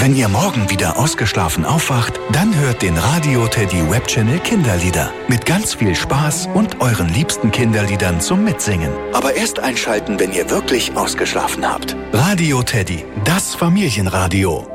Wenn ihr morgen wieder ausgeschlafen aufwacht, dann hört den Radio Teddy Webchannel Kinderlieder. Mit ganz viel Spaß und euren liebsten Kinderliedern zum Mitsingen. Aber erst einschalten, wenn ihr wirklich ausgeschlafen habt. Radio Teddy, das Familienradio.